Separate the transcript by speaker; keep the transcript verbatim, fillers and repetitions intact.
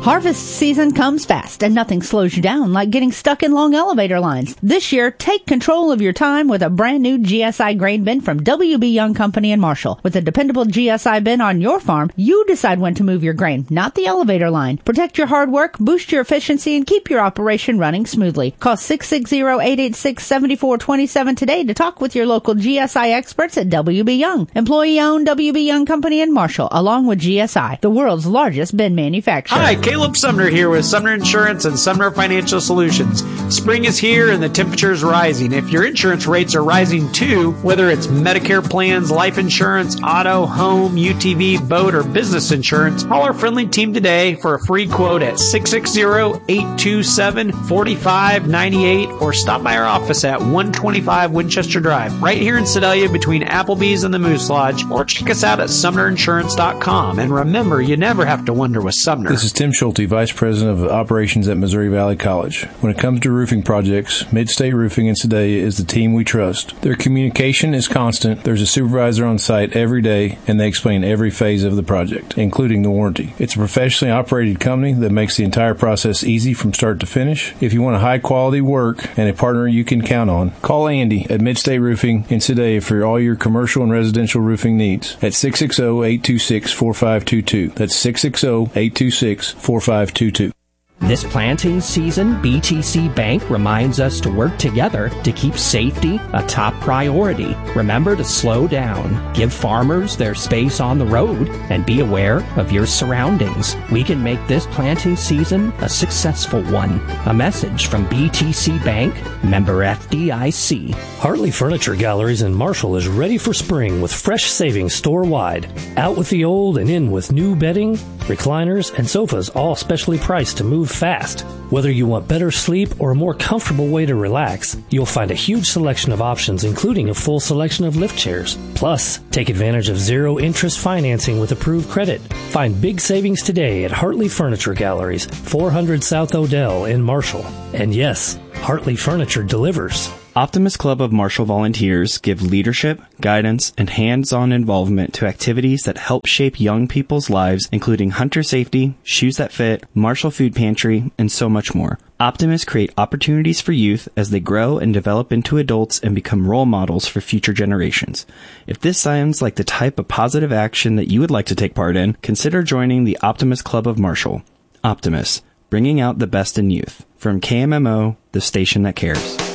Speaker 1: Harvest season comes fast, and nothing slows you down like getting stuck in long elevator lines. This year, take control of your time with a brand new G S I grain bin from W B. Young Company in Marshall. With a dependable G S I bin on your farm, you decide when to move your grain, not the elevator line. Protect your hard work, boost your efficiency, and keep your operation running smoothly. Call six six zero, eight eight six, seven four two seven today to talk with your local G S I experts at W B. Young. Employee-owned W B. Young Company in Marshall, along with G S I, the world's largest bin manufacturer.
Speaker 2: Hi, Caleb Sumner here with Sumner Insurance and Sumner Financial Solutions. Spring is here and the temperature is rising. If your insurance rates are rising too, whether it's Medicare plans, life insurance, auto, home, U T V, boat, or business insurance, call our friendly team today for a free quote at six six zero, eight two seven, four five nine eight or stop by our office at one twenty-five Winchester Drive, right here in Sedalia between Applebee's and the Moose Lodge, or check us out at sumner insurance dot com. And remember, you never have to wonder with Sumner.
Speaker 3: This is Tim Schulte, Vice President of Operations at Missouri Valley College. When it comes to roofing projects, Midstate Roofing in Sedalia is the team we trust. Their communication is constant. There's a supervisor on site every day, and they explain every phase of the project, including the warranty. It's a professionally operated company that makes the entire process easy from start to finish. If you want a high-quality work and a partner you can count on, call Andy at Midstate Roofing in Sedalia for all your commercial and residential roofing needs at six six zero, eight two six, four five two two. That's six six zero, eight two six, four five two two.
Speaker 4: This planting season, B T C Bank reminds us to work together to keep safety a top priority. Remember to slow down, give farmers their space on the road, and be aware of your surroundings. We can make this planting season a successful one. A message from B T C Bank, member F D I C.
Speaker 5: Hartley Furniture Galleries in Marshall is ready for spring with fresh savings store-wide. Out with the old and in with new bedding, recliners, and sofas, all specially priced to move fast. Whether you want better sleep or a more comfortable way to relax, you'll find a huge selection of options, including a full selection of lift chairs. Plus, take advantage of zero-interest financing with approved credit. Find big savings today at Hartley Furniture Galleries, four hundred South Odell in Marshall. And yes, Hartley Furniture delivers.
Speaker 6: Optimist Club of Marshall volunteers give leadership, guidance, and hands-on involvement to activities that help shape young people's lives, including Hunter Safety, Shoes That Fit, Marshall Food Pantry, and so much more. Optimists create opportunities for youth as they grow and develop into adults and become role models for future generations. If this sounds like the type of positive action that you would like to take part in, consider joining the Optimist Club of Marshall. Optimists, bringing out the best in youth. From K M M O, the station that cares.